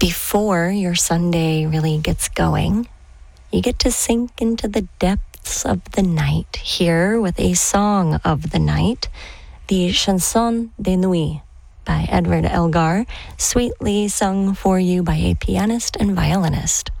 before your Sunday really gets going, you get to sink into the depths of the night here with a song of the night, the Chanson de Nuit by Edward Elgar, sweetly sung for you by a pianist and violinist.